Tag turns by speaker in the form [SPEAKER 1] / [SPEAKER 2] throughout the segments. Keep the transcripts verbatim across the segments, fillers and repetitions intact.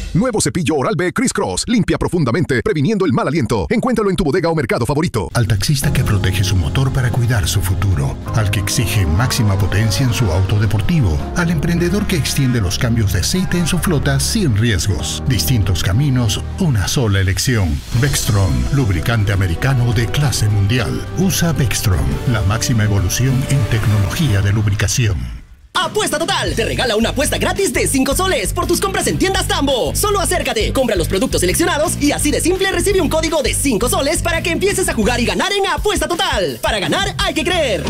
[SPEAKER 1] Nuevo cepillo Oral-B Criss Cross. Limpia profundamente, previniendo el mal aliento. Encuéntralo en tu bodega o mercado favorito.
[SPEAKER 2] Al taxista que protege su motor para cuidar su futuro. Al que exige máxima potencia en su auto deportivo. Al emprendedor que extiende los cambios de aceite en su flota sin riesgos. Distintos caminos, una sola elección. Vectron, lubricante americano de clase mundial. Usa Vectron, la máxima evolución en tecnología de lubricación.
[SPEAKER 3] Apuesta Total te regala una apuesta gratis de cinco soles por tus compras en tiendas Tambo. Solo acércate, compra los productos seleccionados y así de simple recibe un código de cinco soles para que empieces a jugar y ganar en Apuesta Total. Para ganar hay que creer.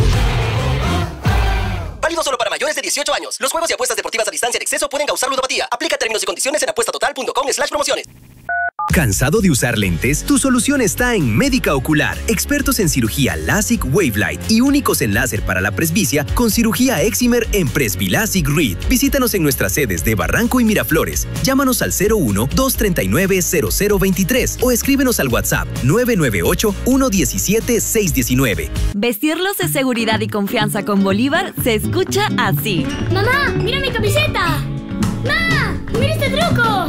[SPEAKER 3] Válido solo para mayores de dieciocho años. Los juegos y apuestas deportivas a distancia en exceso pueden causar ludopatía. Aplica términos y condiciones en apuesta total punto com slash promociones.
[SPEAKER 4] ¿Cansado de usar lentes? Tu solución está en Médica Ocular. Expertos en cirugía LASIK Wavelight y únicos en láser para la presbicia con cirugía Excimer en Presbilasic Reed. Visítanos en nuestras sedes de Barranco y Miraflores. Llámanos al cero uno, dos tres nueve, cero cero dos tres o escríbenos al WhatsApp nueve nueve ocho, uno uno siete, seis uno nueve.
[SPEAKER 5] Vestirlos de seguridad y confianza con Bolívar se escucha así.
[SPEAKER 6] ¡Mamá, mira mi camiseta! ¡Ma, mira este truco!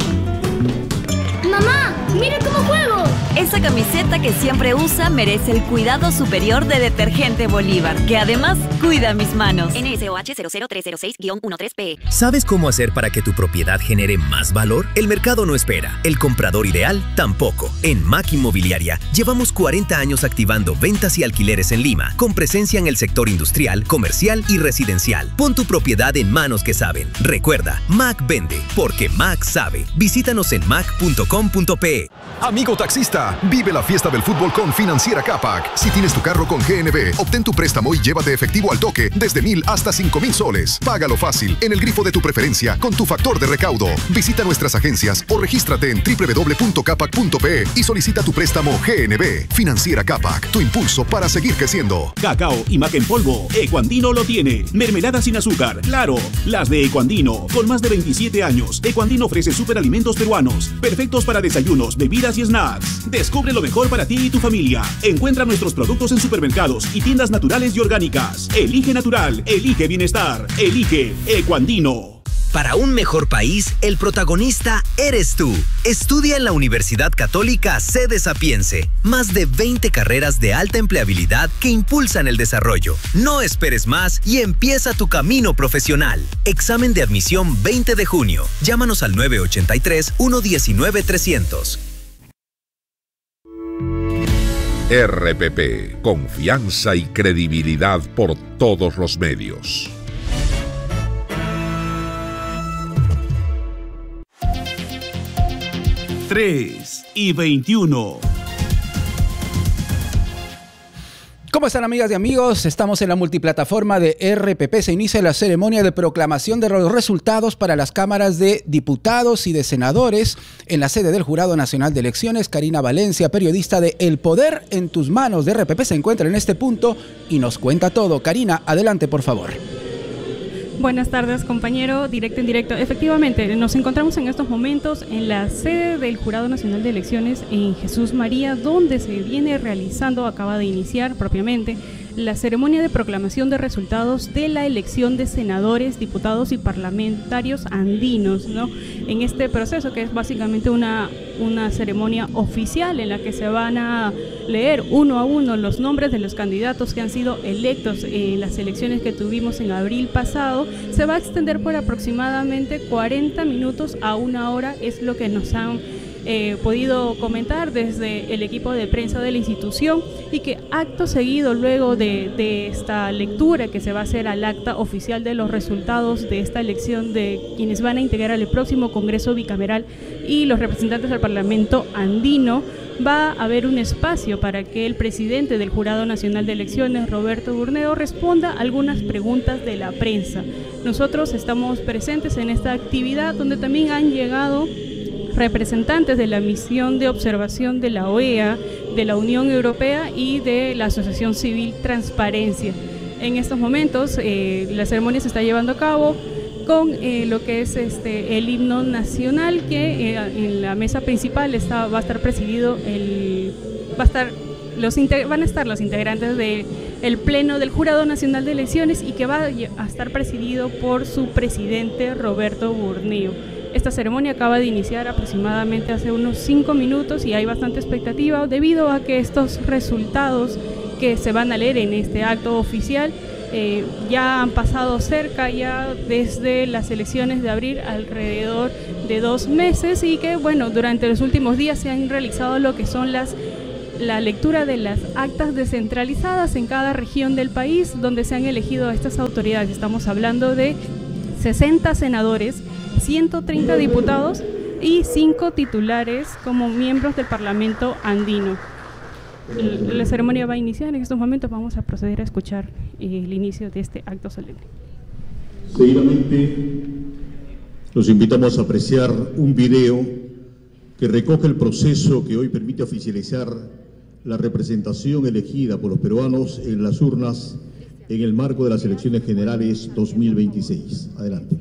[SPEAKER 6] ¡Mamá, mira cómo juego!
[SPEAKER 5] Esa camiseta que siempre usa merece el cuidado superior de Detergente Bolívar, que además cuida mis manos.
[SPEAKER 7] N S O H cero cero tres cero seis guión trece P.
[SPEAKER 4] ¿Sabes cómo hacer para que tu propiedad genere más valor? El mercado no espera, el comprador ideal tampoco. En Mac Inmobiliaria llevamos cuarenta años activando ventas y alquileres en Lima, con presencia en el sector industrial, comercial y residencial. Pon tu propiedad en manos que saben. Recuerda, Mac vende, porque Mac sabe. Visítanos en mac punto com punto pe.
[SPEAKER 1] Amigo taxista, vive la fiesta del fútbol con Financiera Capac. Si tienes tu carro con G N B, obtén tu préstamo y llévate efectivo al toque desde mil hasta cinco mil soles. Págalo fácil en el grifo de tu preferencia con tu factor de recaudo. Visita nuestras agencias o regístrate en doble u doble u doble u punto capac punto pe y solicita tu préstamo G N B. Financiera Capac, tu impulso para seguir creciendo.
[SPEAKER 8] Cacao y mac en polvo, Ecuandino lo tiene. Mermelada sin azúcar, claro, las de Ecuandino. Con más de veintisiete años, Ecuandino ofrece superalimentos peruanos, perfectos para desayunos, bebidas y snacks. Descubre lo mejor para ti y tu familia. Encuentra nuestros productos en supermercados y tiendas naturales y orgánicas. Elige natural, elige bienestar, elige Ecuandino.
[SPEAKER 4] Para un mejor país, el protagonista eres tú. Estudia en la Universidad Católica Sede Sapiense. Más de veinte carreras de alta empleabilidad que impulsan el desarrollo. No esperes más y empieza tu camino profesional. Examen de admisión veinte de junio. Llámanos al nueve ocho tres, uno uno nueve, trescientos.
[SPEAKER 9] R P P, confianza y credibilidad por todos los medios.
[SPEAKER 8] tres y veintiuno.
[SPEAKER 10] ¿Cómo están, amigas y amigos? Estamos en la multiplataforma de R P P. Se inicia la ceremonia de proclamación de los resultados para las cámaras de diputados y de senadores en la sede del Jurado Nacional de Elecciones. Karina Valencia, periodista de El Poder en tus manos de R P P, se encuentra en este punto y nos cuenta todo. Karina, adelante, por favor.
[SPEAKER 11] Buenas tardes, compañero, directo en directo. Efectivamente, nos encontramos en estos momentos en la sede del Jurado Nacional de Elecciones en Jesús María, donde se viene realizando, acaba de iniciar propiamente, la ceremonia de proclamación de resultados de la elección de senadores, diputados y parlamentarios andinos, ¿no? En este proceso, que es básicamente una, una ceremonia oficial en la que se van a leer uno a uno los nombres de los candidatos que han sido electos en las elecciones que tuvimos en abril pasado, se va a extender por aproximadamente cuarenta minutos a una hora, es lo que nos han Eh, podido comentar desde el equipo de prensa de la institución, y que acto seguido, luego de, de esta lectura que se va a hacer al acta oficial de los resultados de esta elección de quienes van a integrar el próximo Congreso Bicameral y los representantes del Parlamento andino, va a haber un espacio para que el presidente del Jurado Nacional de Elecciones, Roberto Burneo, responda algunas preguntas de la prensa. Nosotros estamos presentes en esta actividad, donde también han llegado representantes de la misión de observación de la O E A, de la Unión Europea y de la Asociación Civil Transparencia. En estos momentos eh, la ceremonia se está llevando a cabo con eh, lo que es este el himno nacional, que eh, en la mesa principal está, va a estar presidido el va a estar los van a estar los integrantes del el Pleno del Jurado Nacional de Elecciones, y que va a estar presidido por su presidente Roberto Burneo. Esta ceremonia acaba de iniciar aproximadamente hace unos cinco minutos y hay bastante expectativa debido a que estos resultados que se van a leer en este acto oficial eh, ya han pasado cerca ya desde las elecciones de abril alrededor de dos meses y que bueno, durante los últimos días se han realizado lo que son las la lectura de las actas descentralizadas en cada región del país donde se han elegido a estas autoridades. Estamos hablando de sesenta senadores, ciento treinta diputados y cinco titulares como miembros del Parlamento andino. La ceremonia va a iniciar en estos momentos. Vamos a proceder a escuchar el inicio de este acto solemne.
[SPEAKER 12] Seguidamente, los invitamos a apreciar un video que recoge el proceso que hoy permite oficializar la representación elegida por los peruanos en las urnas en el marco de las elecciones generales dos mil veintiséis. Adelante.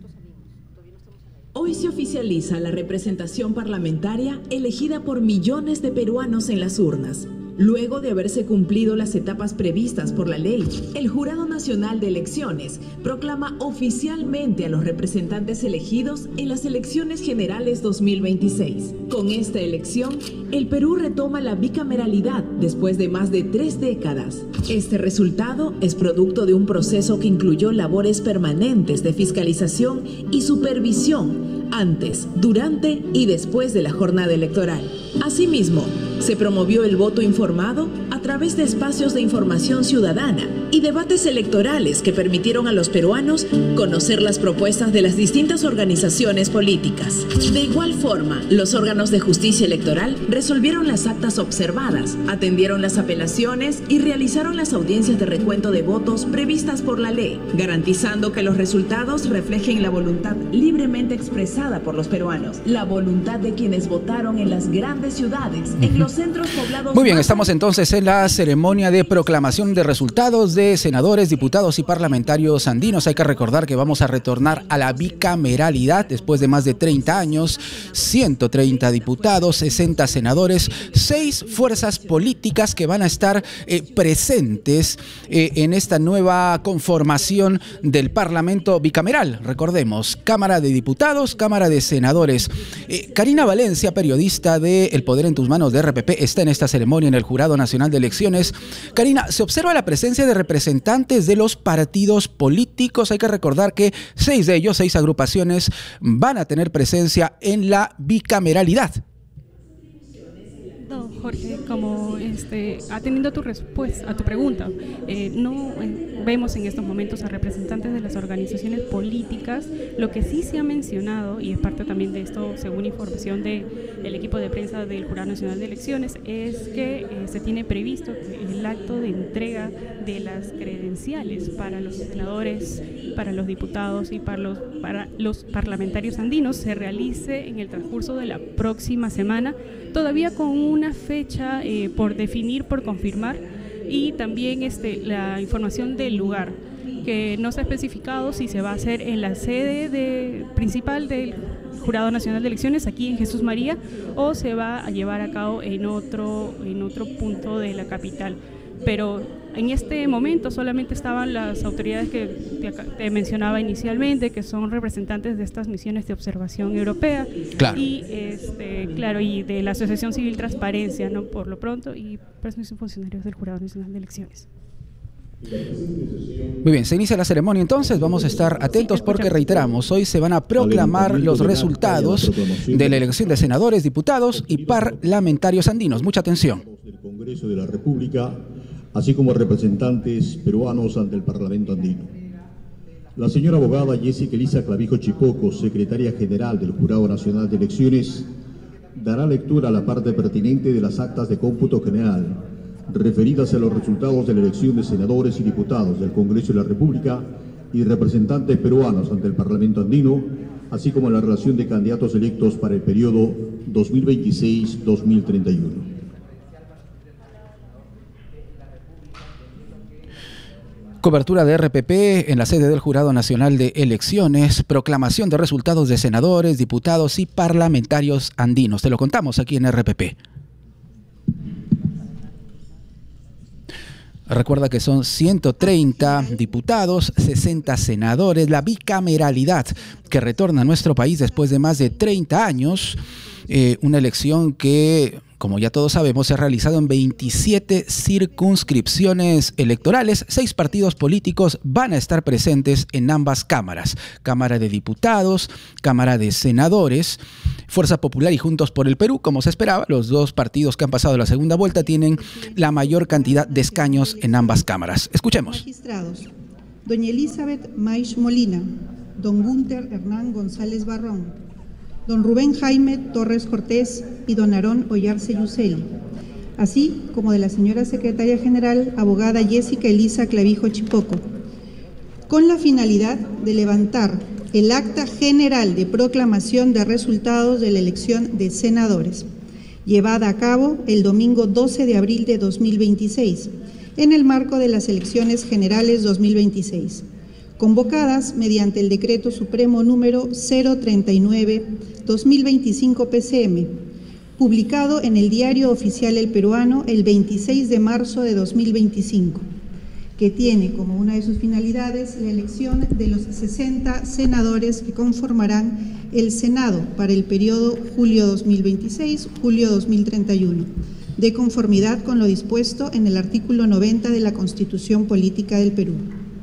[SPEAKER 13] Hoy se oficializa la representación parlamentaria elegida por millones de peruanos en las urnas. Luego de haberse cumplido las etapas previstas por la ley, el Jurado Nacional de Elecciones proclama oficialmente a los representantes elegidos en las elecciones generales dos mil veintiséis. Con esta elección, el Perú retoma la bicameralidad después de más de tres décadas. Este resultado es producto de un proceso que incluyó labores permanentes de fiscalización y supervisión antes, durante y después de la jornada electoral. Asimismo, se promovió el voto informado a través de espacios de información ciudadana y debates electorales que permitieron a los peruanos conocer las propuestas de las distintas organizaciones políticas. De igual forma, los órganos de justicia electoral resolvieron las actas observadas, atendieron las apelaciones y realizaron las audiencias de recuento de votos previstas por la ley, garantizando que los resultados reflejen la voluntad libremente expresada por los peruanos, la voluntad de quienes votaron en las grandes ciudades, en los centros poblados.
[SPEAKER 10] Muy bien, estamos entonces en la ceremonia de proclamación de resultados de senadores, diputados y parlamentarios andinos. Hay que recordar que vamos a retornar a la bicameralidad después de más de treinta años, ciento treinta diputados, sesenta senadores, seis fuerzas políticas que van a estar eh, presentes eh, en esta nueva conformación del Parlamento bicameral. Recordemos, Cámara de Diputados, Cámara de Senadores. Eh, Karina Valencia, periodista de El Poder en tus Manos de R P P, está en esta ceremonia en el Jurado Nacional de Elecciones. Karina, se observa la presencia de representantes de los partidos políticos. Hay que recordar que seis de ellos, seis agrupaciones, van a tener presencia en la bicameralidad.
[SPEAKER 11] No, Jorge, como este, atendiendo a tu respuesta, a tu pregunta, eh, no eh, vemos en estos momentos a representantes de las organizaciones políticas. Lo que sí se ha mencionado, y es parte también de esto, según información del equipo de prensa del Jurado Nacional de Elecciones, es que eh, se tiene previsto que el acto de entrega de las credenciales para los senadores, para los diputados y para los, para los parlamentarios andinos se realice en el transcurso de la próxima semana, todavía con una fecha eh, por definir, por confirmar, y también este, la información del lugar, que no se ha especificado si se va a hacer en la sede de, principal del Jurado Nacional de Elecciones, aquí en Jesús María, o se va a llevar a cabo en otro, en otro punto de la capital. Pero en este momento solamente estaban las autoridades que te, te mencionaba inicialmente, que son representantes de estas misiones de observación europea, claro. y este, claro, y de la Asociación Civil Transparencia, ¿no? Por lo pronto, y pues son funcionarios del Jurado Nacional de Elecciones.
[SPEAKER 10] Muy bien, se inicia la ceremonia entonces, vamos a estar atentos porque reiteramos, hoy se van a proclamar los resultados de la elección de senadores, diputados y parlamentarios andinos. Mucha atención.
[SPEAKER 12] Del Congreso de la República, así como representantes peruanos ante el Parlamento andino. La señora abogada Jessica Elisa Clavijo Chipoco, secretaria general del Jurado Nacional de Elecciones, dará lectura a la parte pertinente de las actas de cómputo general referidas a los resultados de la elección de senadores y diputados del Congreso de la República y representantes peruanos ante el Parlamento andino, así como la relación de candidatos electos para el periodo dos mil veintiséis a dos mil treinta y uno.
[SPEAKER 10] Cobertura de R P P en la sede del Jurado Nacional de Elecciones, proclamación de resultados de senadores, diputados y parlamentarios andinos. Te lo contamos aquí en R P P. Recuerda que son ciento treinta diputados, sesenta senadores, la bicameralidad que retorna a nuestro país después de más de treinta años, eh, una elección que, como ya todos sabemos, se ha realizado en veintisiete circunscripciones electorales. Seis partidos políticos van a estar presentes en ambas cámaras. Cámara de Diputados, Cámara de Senadores. Fuerza Popular y Juntos por el Perú, como se esperaba, los dos partidos que han pasado la segunda vuelta tienen la mayor cantidad de escaños en ambas cámaras. Escuchemos.
[SPEAKER 14] Magistrados: doña Elizabeth Maish Molina, don Gunter Hernán González Barrón, don Rubén Jaime Torres Cortés y don Aarón Ollarse Yuseli, así como de la señora Secretaria General, abogada Jessica Elisa Clavijo Chipoco, con la finalidad de levantar el acta general de proclamación de resultados de la elección de senadores, llevada a cabo el domingo doce de abril de dos mil veintiséis, en el marco de las elecciones generales dos mil veintiséis, convocadas mediante el Decreto Supremo número cero treinta y nueve guión dos mil veinticinco P C M, publicado en el Diario Oficial El Peruano el veintiséis de marzo de dos mil veinticinco, que tiene como una de sus finalidades la elección de los sesenta senadores que conformarán el Senado para el periodo julio dos mil veintiséis-julio dos mil treinta y uno, de conformidad con lo dispuesto en el artículo noventa de la Constitución Política del Perú.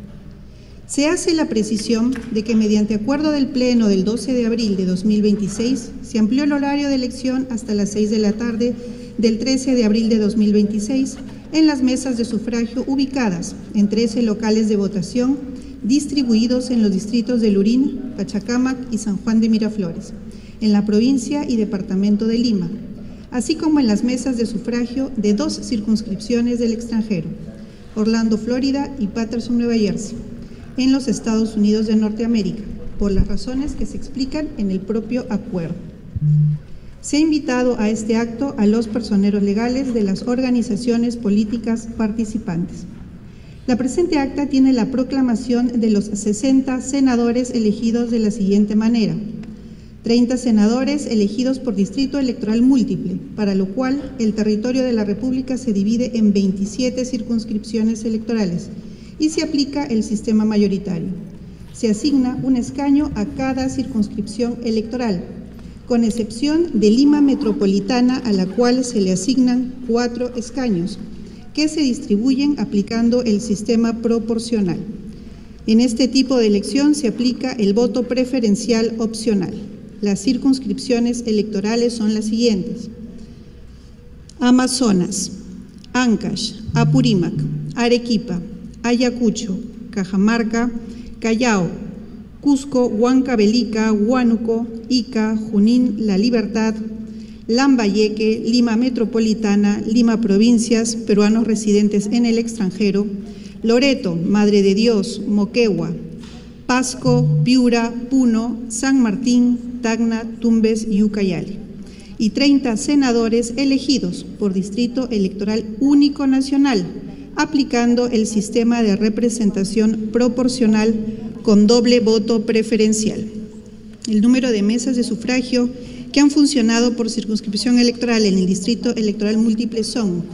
[SPEAKER 14] Se hace la precisión de que mediante acuerdo del Pleno del doce de abril de dos mil veintiséis se amplió el horario de elección hasta las seis de la tarde del trece de abril de dos mil veintiséis en las mesas de sufragio ubicadas en trece locales de votación distribuidos en los distritos de Lurín, Pachacámac y San Juan de Miraflores, en la provincia y departamento de Lima, así como en las mesas de sufragio de dos circunscripciones del extranjero, Orlando, Florida y Patterson, Nueva Jersey, en los Estados Unidos de Norteamérica, por las razones que se explican en el propio acuerdo. Se ha invitado a este acto a los personeros legales de las organizaciones políticas participantes. La presente acta tiene la proclamación de los sesenta senadores elegidos de la siguiente manera: treinta senadores elegidos por distrito electoral múltiple, para lo cual el territorio de la República se divide en veintisiete circunscripciones electorales y se aplica el sistema mayoritario. Se asigna un escaño a cada circunscripción electoral, con excepción de Lima Metropolitana, a la cual se le asignan cuatro escaños, que se distribuyen aplicando el sistema proporcional. En este tipo de elección se aplica el voto preferencial opcional. Las circunscripciones electorales son las siguientes: Amazonas, Ancash, Apurímac, Arequipa, Ayacucho, Cajamarca, Callao, Cusco, Huancavelica, Huánuco, Ica, Junín, La Libertad, Lambayeque, Lima Metropolitana, Lima Provincias, peruanos residentes en el extranjero, Loreto, Madre de Dios, Moquegua, Pasco, Piura, Puno, San Martín, Tacna, Tumbes y Ucayali, y treinta senadores elegidos por Distrito Electoral Único Nacional, aplicando el sistema de representación proporcional con doble voto preferencial. El número de mesas de sufragio que han funcionado por circunscripción electoral en el Distrito Electoral Múltiple son: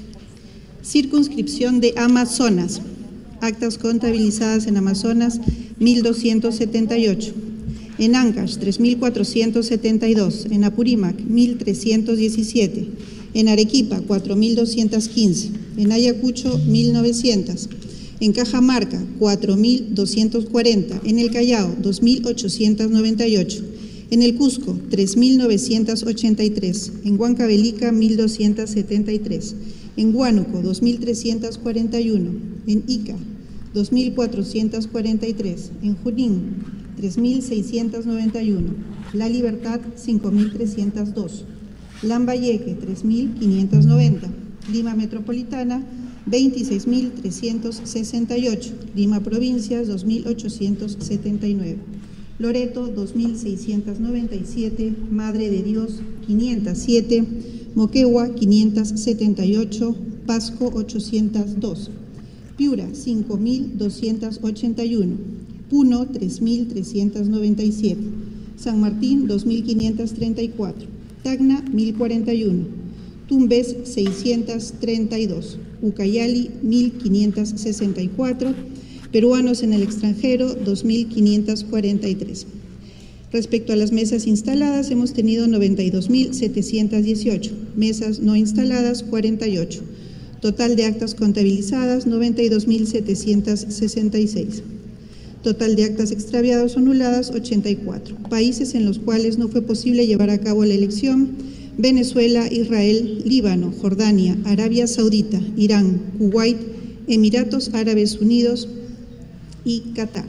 [SPEAKER 14] circunscripción de Amazonas, actas contabilizadas en Amazonas mil doscientos setenta y ocho, en Ancash tres mil cuatrocientos setenta y dos, en Apurímac mil trescientos diecisiete, en Arequipa cuatro mil doscientos quince, en Ayacucho mil novecientos, en Cajamarca cuatro mil doscientos cuarenta, en el Callao dos mil ochocientos noventa y ocho, en el Cusco tres mil novecientos ochenta y tres, en Huancavelica mil doscientos setenta y tres, en Huánuco dos mil trescientos cuarenta y uno, en Ica dos mil cuatrocientos cuarenta y tres, en Junín tres mil seiscientos noventa y uno, La Libertad cinco mil trescientos dos, Lambayeque tres mil quinientos noventa, Lima Metropolitana veintiséis mil trescientos sesenta y ocho, Lima Provincias dos mil ochocientos setenta y nueve, Loreto dos mil seiscientos noventa y siete, Madre de Dios quinientos siete, Moquegua quinientos setenta y ocho, Pasco ochocientos dos, Piura cinco mil doscientos ochenta y uno, Puno tres mil trescientos noventa y siete, San Martín dos mil quinientos treinta y cuatro, Tacna mil cuarenta y uno, Tumbes seiscientos treinta y dos, Ucayali mil quinientos sesenta y cuatro, peruanos en el extranjero dos mil quinientos cuarenta y tres. Respecto a las mesas instaladas, hemos tenido noventa y dos mil setecientos dieciocho, mesas no instaladas cuarenta y ocho, total de actas contabilizadas noventa y dos mil setecientos sesenta y seis, total de actas extraviadas o anuladas ochenta y cuatro. Países en los cuales no fue posible llevar a cabo la elección: Venezuela, Israel, Líbano, Jordania, Arabia Saudita, Irán, Kuwait, Emiratos Árabes Unidos y Qatar.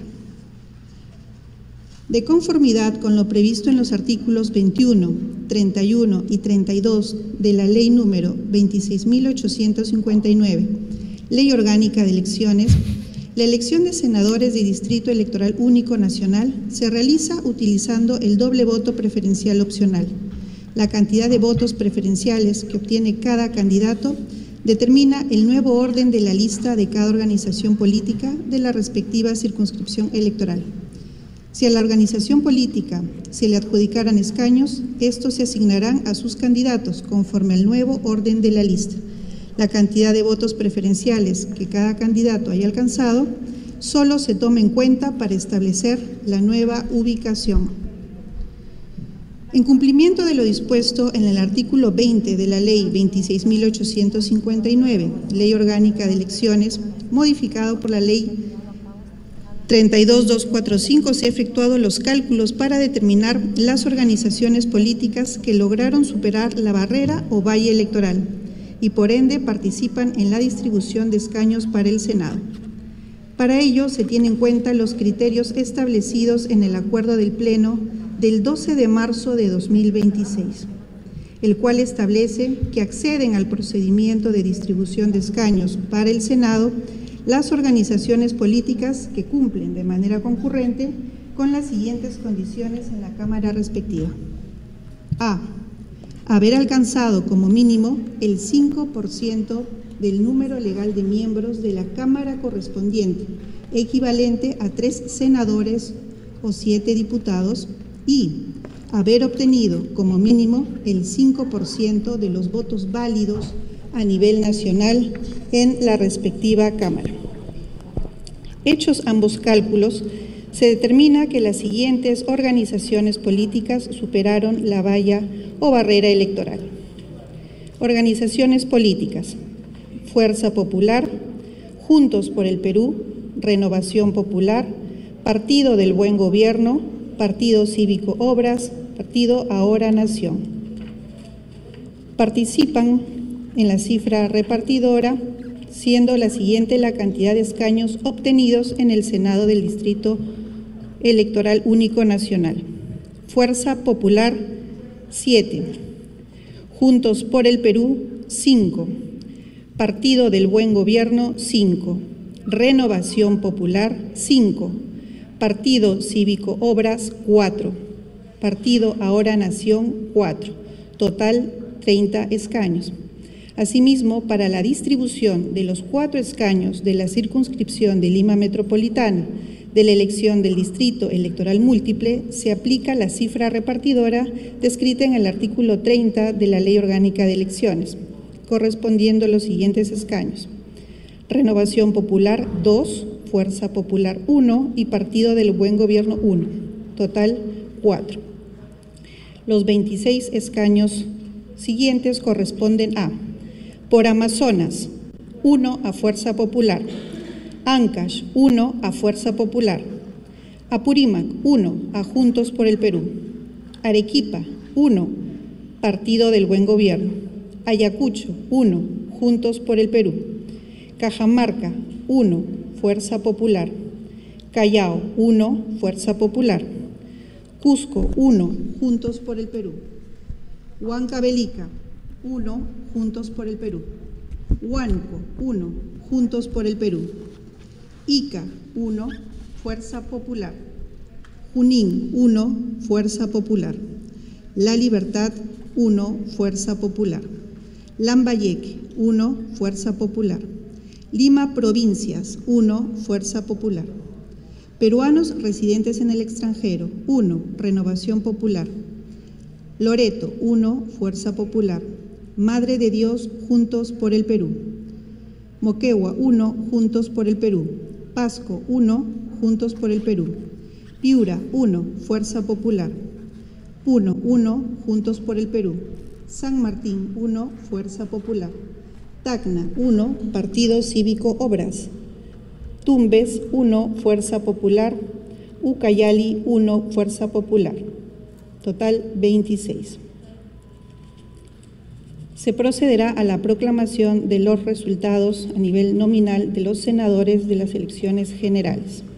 [SPEAKER 14] De conformidad con lo previsto en los artículos veintiuno, treinta y uno y treinta y dos de la Ley número veintiséis mil ochocientos cincuenta y nueve, Ley Orgánica de Elecciones, la elección de senadores de Distrito Electoral Único Nacional se realiza utilizando el doble voto preferencial opcional. La cantidad de votos preferenciales que obtiene cada candidato determina el nuevo orden de la lista de cada organización política de la respectiva circunscripción electoral. Si a la organización política se le adjudicaran escaños, estos se asignarán a sus candidatos conforme al nuevo orden de la lista. La cantidad de votos preferenciales que cada candidato haya alcanzado solo se toma en cuenta para establecer la nueva ubicación. En cumplimiento de lo dispuesto en el artículo veinte de la Ley veintiséis mil ochocientos cincuenta y nueve, Ley Orgánica de Elecciones, modificado por la Ley treinta y dos mil doscientos cuarenta y cinco, se han efectuado los cálculos para determinar las organizaciones políticas que lograron superar la barrera o valle electoral y por ende participan en la distribución de escaños para el Senado. Para ello se tienen en cuenta los criterios establecidos en el acuerdo del Pleno del doce de marzo de dos mil veintiséis, el cual establece que acceden al procedimiento de distribución de escaños para el Senado las organizaciones políticas que cumplen de manera concurrente con las siguientes condiciones en la Cámara respectiva. A. Haber alcanzado como mínimo el cinco por ciento del número legal de miembros de la Cámara correspondiente, equivalente a tres senadores o siete diputados, y haber obtenido como mínimo el cinco por ciento de los votos válidos a nivel nacional en la respectiva Cámara. Hechos ambos cálculos, se determina que las siguientes organizaciones políticas superaron la valla o barrera electoral. Organizaciones políticas: Fuerza Popular, Juntos por el Perú, Renovación Popular, Partido del Buen Gobierno, Partido Cívico Obras, Partido Ahora Nación. Participan en la cifra repartidora, siendo la siguiente la cantidad de escaños obtenidos en el Senado del Distrito Electoral Único Nacional. Fuerza Popular, siete. Juntos por el Perú, cinco. Partido del Buen Gobierno, cinco. Renovación Popular, cinco. Partido Cívico Obras, cuatro. Partido Ahora Nación, cuatro. Total, treinta escaños. Asimismo, para la distribución de los cuatro escaños de la circunscripción de Lima Metropolitana de la elección del Distrito Electoral Múltiple, se aplica la cifra repartidora descrita en el artículo treinta de la Ley Orgánica de Elecciones, correspondiendo a los siguientes escaños: Renovación Popular, dos, Fuerza Popular, uno y Partido del Buen Gobierno, uno, total, cuatro. Los veintiséis escaños siguientes corresponden a: por Amazonas, uno a Fuerza Popular; Ancash, uno a Fuerza Popular; Apurímac, uno a Juntos por el Perú; Arequipa, uno, Partido del Buen Gobierno; Ayacucho, uno, Juntos por el Perú; Cajamarca, uno, Fuerza Popular; Callao, uno, Fuerza Popular; Cusco, uno, Juntos por el Perú; Huancavelica, uno, Juntos por el Perú; Huánuco, uno, Juntos por el Perú; Ica, uno, Fuerza Popular; Junín, uno, Fuerza Popular; La Libertad, uno, Fuerza Popular; Lambayeque, uno, Fuerza Popular; Lima Provincias, uno, Fuerza Popular; Peruanos residentes en el extranjero, uno, Renovación Popular; Loreto, uno, Fuerza Popular; Madre de Dios, Juntos por el Perú; Moquegua uno, Juntos por el Perú. Pasco uno, Juntos por el Perú. Piura uno, Fuerza Popular. Puno uno, Juntos por el Perú. San Martín uno, Fuerza Popular. Tacna uno, Partido Cívico Obras. Tumbes uno, Fuerza Popular. Ucayali uno, Fuerza Popular. Total veintiséis. Se procederá a la proclamación de los resultados a nivel nominal de los senadores de las elecciones generales.